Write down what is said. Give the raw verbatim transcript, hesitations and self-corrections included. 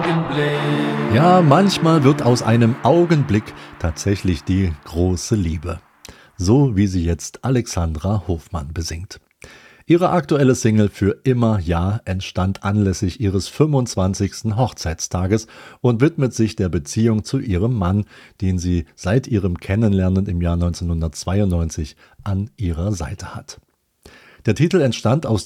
Augenblick. Ja, manchmal wird aus einem Augenblick tatsächlich die große Liebe. So wie sie jetzt Alexandra Hofmann besingt. Ihre aktuelle Single Für immer ja entstand anlässlich ihres fünfundzwanzigsten Hochzeitstages und widmet sich der Beziehung zu ihrem Mann, den sie seit ihrem Kennenlernen im Jahr neunzehnhundertzweiundneunzig an ihrer Seite hat. Der Titel entstand aus